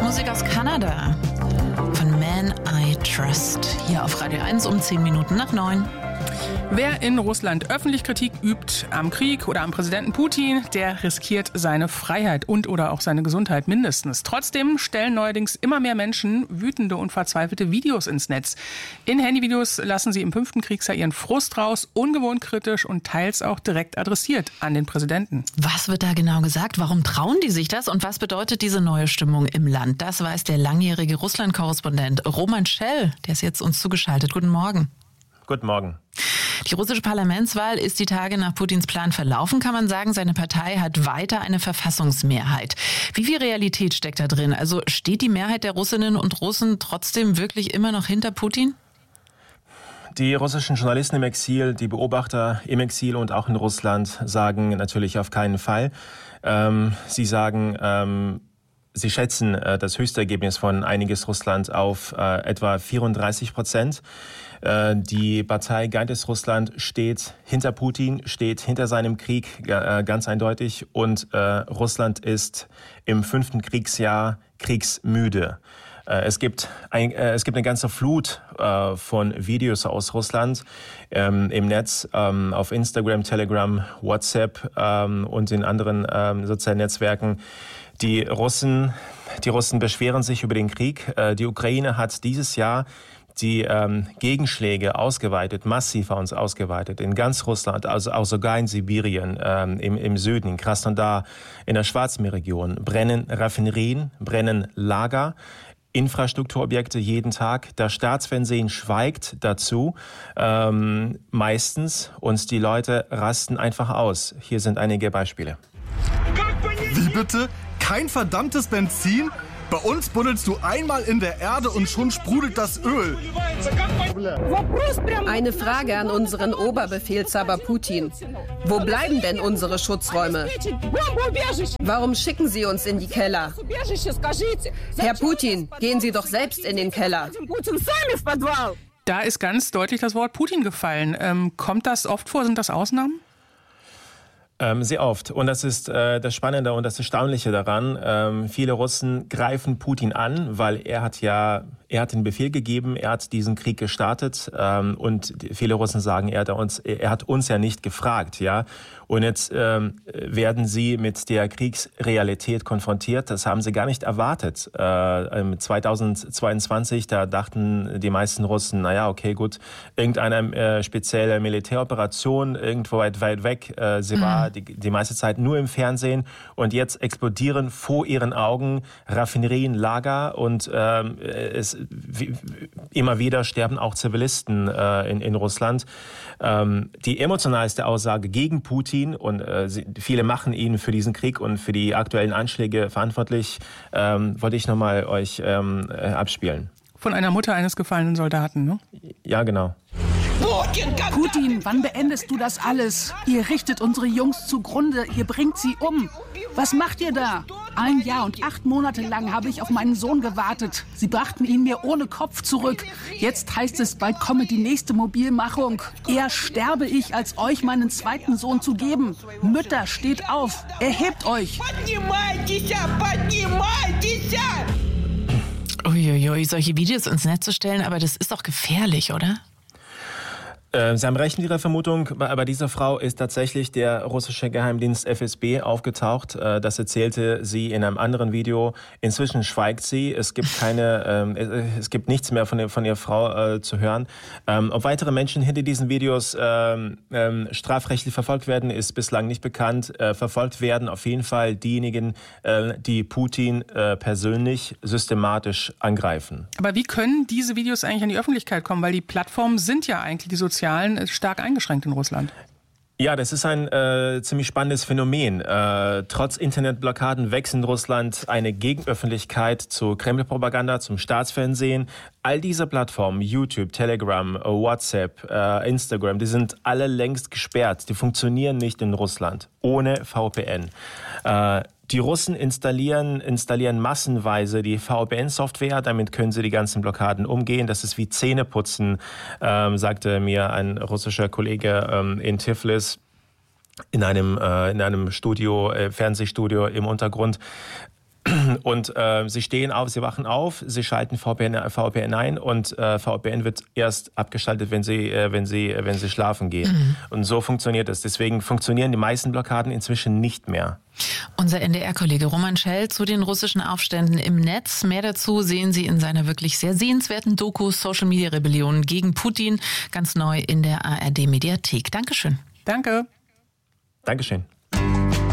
Musik aus Kanada von Man I Trust. Hier auf Radio 1 um 10 Minuten nach 9. Wer in Russland öffentlich Kritik übt am Krieg oder am Präsidenten Putin, der riskiert seine Freiheit und oder auch seine Gesundheit mindestens. Trotzdem stellen neuerdings immer mehr Menschen wütende und verzweifelte Videos ins Netz. In Handyvideos lassen sie im 5. Kriegsjahr ihren Frust raus, ungewohnt kritisch und teils auch direkt adressiert an den Präsidenten. Was wird da genau gesagt? Warum trauen die sich das? Und was bedeutet diese neue Stimmung im Land? Das weiß der langjährige Russland-Korrespondent Roman Schell. Der ist jetzt uns zugeschaltet. Guten Morgen. Guten Morgen. Die russische Parlamentswahl ist die Tage nach Putins Plan verlaufen, kann man sagen. Seine Partei hat weiter eine Verfassungsmehrheit. Wie viel Realität steckt da drin? Also steht die Mehrheit der Russinnen und Russen trotzdem wirklich immer noch hinter Putin? Die russischen Journalisten im Exil, die Beobachter im Exil und auch in Russland sagen natürlich auf keinen Fall. Sie sagen, sie schätzen das höchste Ergebnis von Einiges Russland auf etwa 34%. Die Partei Geeintes Russland steht hinter Putin, steht hinter seinem Krieg, ganz eindeutig. Und Russland ist im 5. Kriegsjahr kriegsmüde. Es gibt eine ganze Flut von Videos aus Russland im Netz, auf Instagram, Telegram, WhatsApp und in anderen sozialen Netzwerken. Die Russen beschweren sich über den Krieg. Die Ukraine hat dieses Jahr die Gegenschläge ausgeweitet, massiv ausgeweitet, in ganz Russland, also auch sogar in Sibirien, im Süden, in Krasnodar, in der Schwarzmeerregion, brennen Raffinerien, brennen Lager, Infrastrukturobjekte jeden Tag. Das Staatsfernsehen schweigt dazu, meistens, und die Leute rasten einfach aus. Hier sind einige Beispiele. Wie bitte? Kein verdammtes Benzin? Bei uns buddelst du einmal in der Erde und schon sprudelt das Öl. Eine Frage an unseren Oberbefehlshaber Putin. Wo bleiben denn unsere Schutzräume? Warum schicken Sie uns in die Keller? Herr Putin, gehen Sie doch selbst in den Keller. Da ist ganz deutlich das Wort Putin gefallen. Kommt das oft vor? Sind das Ausnahmen? Sehr oft. Und das ist das Spannende und das Erstaunliche daran. Viele Russen greifen Putin an, weil er hat den Befehl gegeben, er hat diesen Krieg gestartet. Und viele Russen sagen, er hat uns ja nicht gefragt, ja. Und jetzt werden sie mit der Kriegsrealität konfrontiert. Das haben sie gar nicht erwartet. 2022, da dachten die meisten Russen, naja, okay, gut, irgendeine spezielle Militäroperation irgendwo weit weg. Sie war die meiste Zeit nur im Fernsehen. Und jetzt explodieren vor ihren Augen Raffinerien, Lager und immer wieder sterben auch Zivilisten in Russland. Die emotionalste Aussage gegen Putin, und viele machen ihn für diesen Krieg und für die aktuellen Anschläge verantwortlich, wollte ich nochmal euch abspielen. Von einer Mutter eines gefallenen Soldaten, ne? Ja, genau. Putin, wann beendest du das alles? Ihr richtet unsere Jungs zugrunde, ihr bringt sie um. Was macht ihr da? 1 Jahr und 8 Monate lang habe ich auf meinen Sohn gewartet. Sie brachten ihn mir ohne Kopf zurück. Jetzt heißt es, bald komme die nächste Mobilmachung. Eher sterbe ich, als euch meinen zweiten Sohn zu geben. Mütter, steht auf, erhebt euch. Uiuiui, solche Videos ins Netz zu stellen, aber das ist doch gefährlich, oder? Sie haben recht mit Ihrer Vermutung. Bei dieser Frau ist tatsächlich der russische Geheimdienst FSB aufgetaucht. Das erzählte sie in einem anderen Video. Inzwischen schweigt sie. Es gibt nichts mehr von ihrer Frau zu hören. Ob weitere Menschen hinter diesen Videos strafrechtlich verfolgt werden, ist bislang nicht bekannt. Verfolgt werden auf jeden Fall diejenigen, die Putin persönlich systematisch angreifen. Aber wie können diese Videos eigentlich an die Öffentlichkeit kommen? Weil die Plattformen sind ja eigentlich die sozialen stark eingeschränkt in Russland. Ja, das ist ein ziemlich spannendes Phänomen. Trotz Internetblockaden wächst in Russland eine Gegenöffentlichkeit zur Kreml-Propaganda, zum Staatsfernsehen. All diese Plattformen, YouTube, Telegram, WhatsApp, Instagram, die sind alle längst gesperrt. Die funktionieren nicht in Russland ohne VPN. Die Russen installieren massenweise die VPN-Software, damit können sie die ganzen Blockaden umgehen. Das ist wie Zähneputzen, sagte mir ein russischer Kollege in Tiflis in einem Studio, Fernsehstudio im Untergrund. Und sie stehen auf, sie wachen auf, sie schalten VPN ein und VPN wird erst abgeschaltet, wenn sie schlafen gehen. Und so funktioniert es. Deswegen funktionieren die meisten Blockaden inzwischen nicht mehr. Unser NDR-Kollege Roman Schell zu den russischen Aufständen im Netz. Mehr dazu sehen Sie in seiner wirklich sehr sehenswerten Doku Social-Media-Rebellion gegen Putin, ganz neu in der ARD-Mediathek. Dankeschön. Danke. Dankeschön.